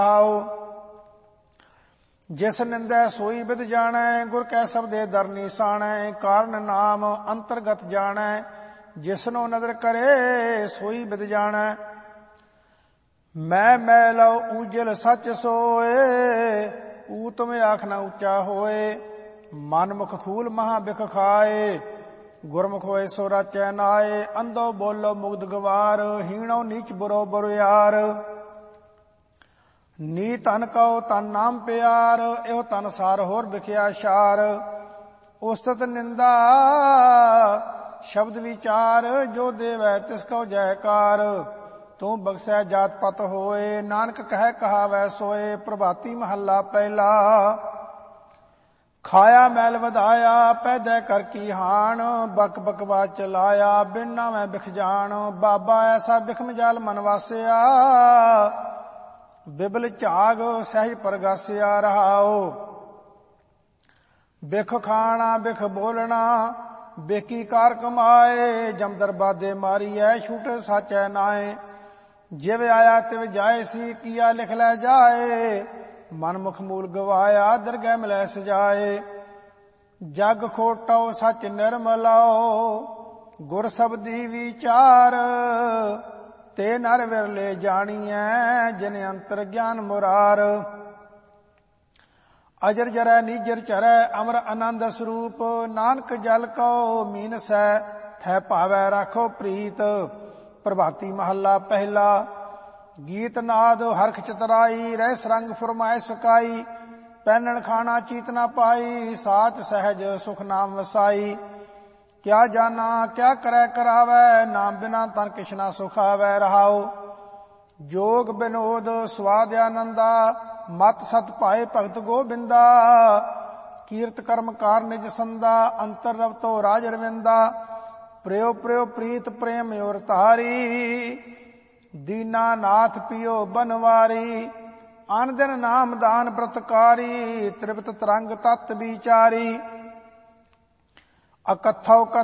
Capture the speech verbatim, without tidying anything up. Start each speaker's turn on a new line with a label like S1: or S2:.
S1: जिस निंदै सोई विद जाणै, गुर कै शब्दे दर निशाणै। कारण नाम अंतरगत जाणै, जिसनो नदर करे सोई विद जाणै। मैं मैल ऊजल सच सोए, ऊतम आख न ऊंचा होए। मन मुख खूल महा बिख खाए, गुरमुख होए सो राचै नाए। अंधो बोलो मुग्ध गवार, हीणो नीच बुरो बुरियार। नी तन कहो तन नाम प्यार, एहो तन सार होर बिखिया शार। उस्तत निंदा शब्द विचार, जो देवै तिसको जयकार। तू बख्शै जात पत होए, नानक कह कहावै सोए। प्रभाती महला पहला। खाया मैल वधाया, पैदा कर की हाण। बक बकवा चलाया, बिन नामै बिख जान। बाबा ऐसा बिख मजाल मन वासिया, बिबल झाग सहज परगासिया रहाओ। बिख खाना बिख बोलना, बेकी कार कमाए। जम दरबादे मारिए, छूटे साचै नाए। जिव आया तिव जाए सी, किया लिख लै जाए। मन मुख मूल गवाया, दरगह मिलै सजाए। जग खोटो सच निर्मलाओ, गुर शब्दी विचार। ते नर विरले जानिए, जिन अंतर ज्ञान मुरार। अजर जरै नीजर चरै, अमर आनंद स्वरूप। नानक जल को मीन सै, थै भावै राखो प्रीत। प्रभाती महला पहला। गीत नाद हरख चतराई, रह सरंग फुरमाए सकाई। पैनन खाना चीत न पाई, साच सहज सुख नाम वसाई। क्या जाना क्या करै करावै, नाम बिना तन किछ ना सुखावै रहाओ। जोग बिनोद स्वाद आनंदा, मत सत पाए भगत गोबिंदा। कीर्त कर्म कार निज संदा, अंतर रव तो राज रविंदा। प्रियो प्रियो प्रीत प्रेम और तारी, दीना नाथ पियो बनवारी। अन दिन नाम दान व्रतकारी, त्रिपत तरंग तत् विचारी। अकथौ